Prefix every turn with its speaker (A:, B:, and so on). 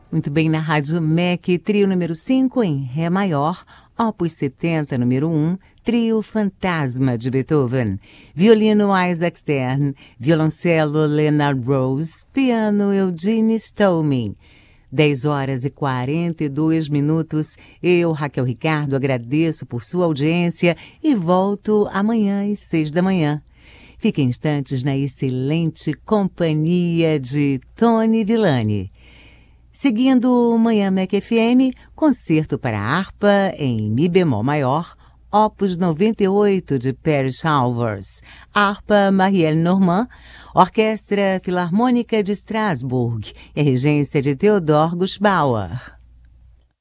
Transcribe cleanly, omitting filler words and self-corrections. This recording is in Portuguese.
A: Muito bem, na Rádio MEC, trio número 5 em Ré maior, Opus 70, número 1, trio Fantasma de Beethoven, violino Isaac Stern, violoncelo Leonard Rose, piano Eugene Stolmin. 10 horas e 42 minutos. Eu, Raquel Ricardo, agradeço por sua audiência e volto amanhã às 6 da manhã. Fique instantes na excelente companhia de Tony Villani. Seguindo o Manhã MEC FM, concerto para harpa em Mi bemol maior, Opus 98 de Paris Alvars, harpa Marielle Normand, Orquestra Filarmônica de Strasbourg e a regência de Theodor Gussbauer.